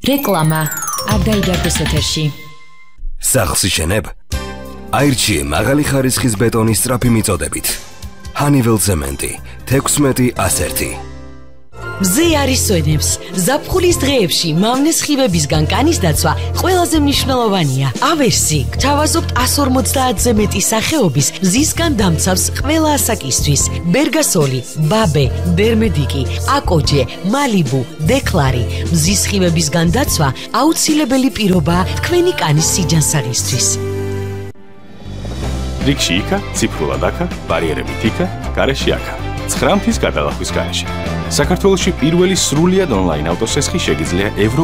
რეკლამა არ დაიდარდეს ეთერში. სახლს იშენებ? აირჩიე მაღალი ხარისხის ბეტონის სწრაფი მიწოდებით. Honeywell ცემენტი 16-101. მზე არის სვენებს. ზაფხულის დღეებში მავნეს სხივებისგან კანის დაცვა ყველაზე მნიშვნელოვანია. ავერსი გთავაზობთ 150-ზე მეტი სახეობის მზისგან დამცავს ყველა ასაკისთვის. ბერგასოლი, ბაბე, დერმედიკი, აკოჯე, მალიბუ, დეკლარი. მზის სხივებისგან დაცვა აუცილებელი პირობაა თქვენი კანის სიჯანსაღისთვის. რიგში იქა, ციფრულად აქა, ბარიერებით იქა, გარეში აქა. 9 მთის გადალახვის გარეშე. საქართველოში პირველი სრულიად ონლაინ ავტოსესხი შეგიძლია